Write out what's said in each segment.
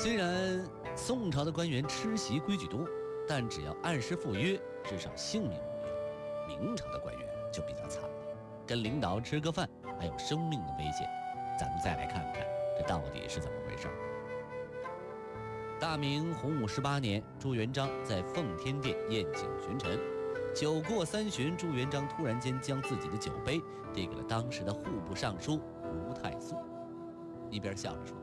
虽然宋朝的官员吃席规矩多，但只要按时赴约，至少性命无虞。明朝的官员就比较惨了，跟领导吃个饭还有生命的危险。咱们再来看看这到底是怎么回事。大明洪武18年，朱元璋在奉天殿宴请群臣，酒过三巡，朱元璋突然间将自己的酒杯递给了当时的户部尚书卢太素，一边笑着说：“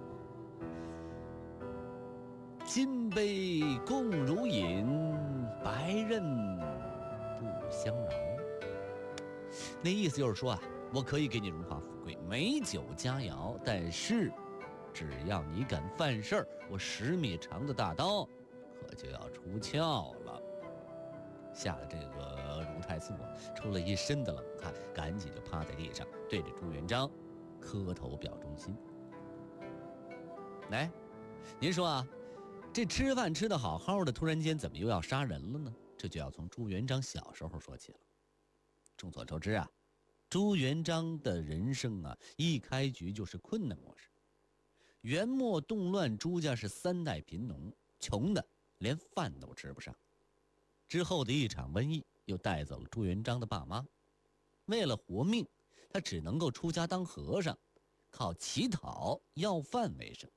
金杯共如饮，白刃不相饶。”那意思就是说啊，我可以给你荣华富贵、美酒佳肴，但是只要你敢犯事儿，我10米长的大刀可就要出鞘了。吓得这个卢太素出了一身的冷汗，赶紧就趴在地上，对着朱元璋磕头表忠心。来，您说啊，这吃饭吃得好好的，突然间怎么又要杀人了呢？这就要从朱元璋小时候说起了。众所周知啊，朱元璋的人生啊，一开局就是困难模式。元末动乱，朱家是3代贫农，穷的连饭都吃不上。之后的一场瘟疫又带走了朱元璋的爸妈，为了活命，他只能够出家当和尚，靠乞讨要饭为生。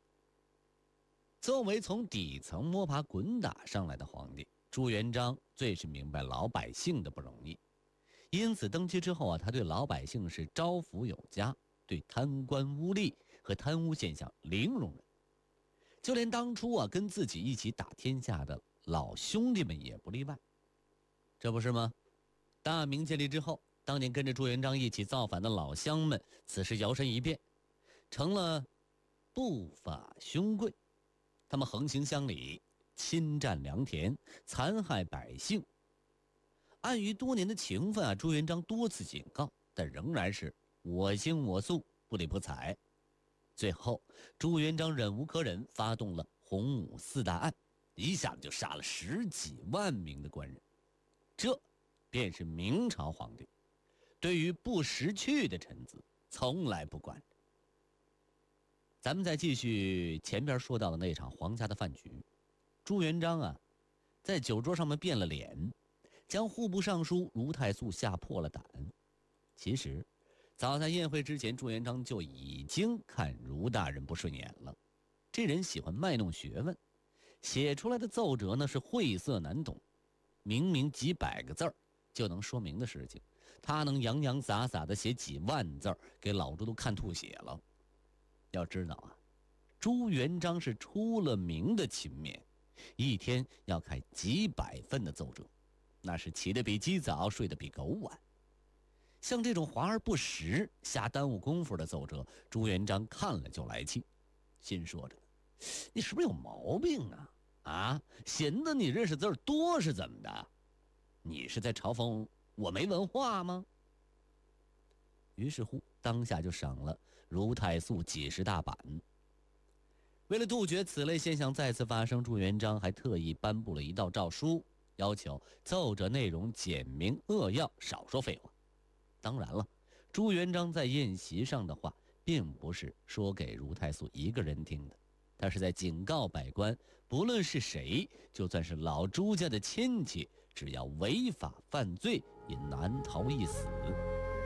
作为从底层摸爬滚打上来的皇帝，朱元璋最是明白老百姓的不容易，因此登基之后啊，他对老百姓是招抚有加，对贪官污吏和贪污现象零容忍。就连当初啊跟自己一起打天下的老兄弟们也不例外。这不是吗？大明建立之后，当年跟着朱元璋一起造反的老乡们，此时摇身一变，成了不法兄贵。他们横行乡里，侵占良田，残害百姓。碍于多年的情分啊，朱元璋多次警告，但仍然是我行我素，不理不睬。最后朱元璋忍无可忍，发动了洪武4大案，一下子就杀了10几万名的官人。这便是明朝皇帝对于不识趣的臣子从来不管。咱们再继续前边说到的那场皇家的饭局，朱元璋啊，在酒桌上面变了脸，将户部尚书卢太素吓破了胆。其实早在宴会之前，朱元璋就已经看卢大人不顺眼了。这人喜欢卖弄学问，写出来的奏折呢是晦涩难懂，明明几百个字儿就能说明的事情，他能洋洋洒洒的写几万字儿，给老朱都看吐血了。要知道啊，朱元璋是出了名的勤勉，一天要开几百份的奏折，那是起得比鸡早，睡得比狗晚。像这种华而不实、瞎耽误功夫的奏折，朱元璋看了就来气，心说着呢，你是不是有毛病啊？啊，显得你认识字多是怎么的？你是在嘲讽我没文化吗？于是乎，当下就赏了卢太素几十大板。为了杜绝此类现象再次发生，朱元璋还特意颁布了一道诏书，要求奏折内容简明扼要，少说废话。当然了，朱元璋在宴席上的话并不是说给卢太素一个人听的，他是在警告百官，不论是谁，就算是老朱家的亲戚，只要违法犯罪，也难逃一死。